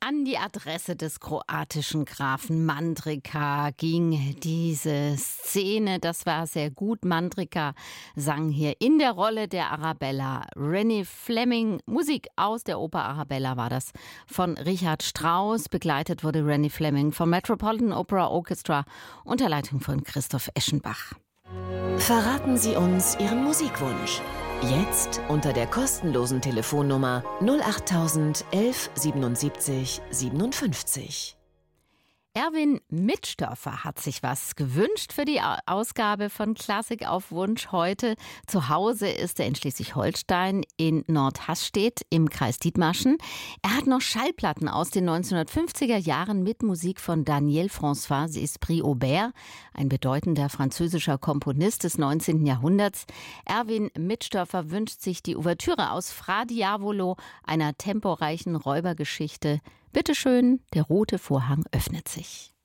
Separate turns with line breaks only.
An die Adresse des kroatischen Grafen Mandrika ging diese Szene. Das war sehr gut. Mandrika sang hier in der Rolle der Arabella. Rennie Fleming, Musik aus der Oper Arabella war das von Richard Strauss. Begleitet wurde Rennie Fleming vom Metropolitan Opera Orchestra unter Leitung von Christoph Eschenbach.
Verraten Sie uns Ihren Musikwunsch. Jetzt unter der kostenlosen Telefonnummer 08000 11 77 57.
Erwin Mitschdörfer hat sich was gewünscht für die Ausgabe von Klassik auf Wunsch heute. Zu Hause ist er in Schleswig-Holstein in Nordhasstedt im Kreis Dithmarschen. Er hat noch Schallplatten aus den 1950er Jahren mit Musik von Daniel François Esprit-Aubert, ein bedeutender französischer Komponist des 19. Jahrhunderts. Erwin Mitschdörfer wünscht sich die Ouvertüre aus Fra Diavolo, einer temporeichen Räubergeschichte. Bitte schön, der rote Vorhang öffnet sich.